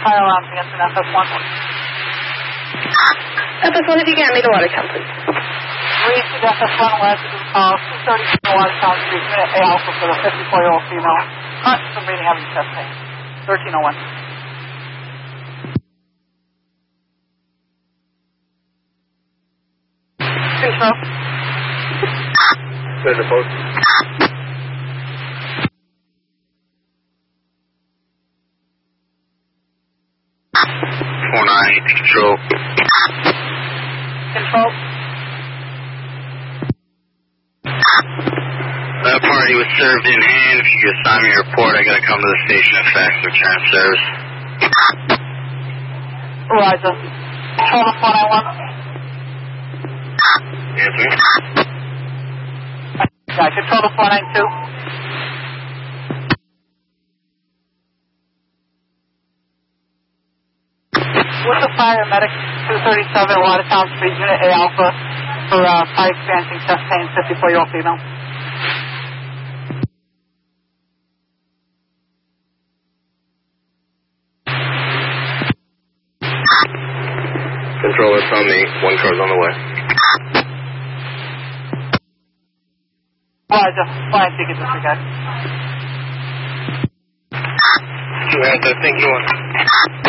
fire alarms against an FS1. FS1, if you can, meet the water count, please. Read the FS1 led to the call 230 Watertown Street, unit A Alpha for the 54-year-old female. Conscious of breathing, having chest pain. 1301. Control. Send the post. 498 to control. Control. That party was served in hand. If you could assign me a report, I gotta come to the station and fax the return service. Roger. Control to 491. Yes, sir. Yeah, control to 492. With the paramedic 237 Watertown Street, unit A Alpha for fire experiencing chest pain, 54-year-old female. Control, it's on me. One car's on the way. Roger. Flying ticket disregard. You had that thing going.